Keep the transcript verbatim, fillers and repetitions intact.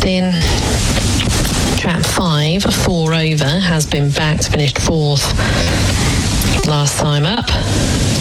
in. Trap five, four over, has been backed, finished fourth last time up.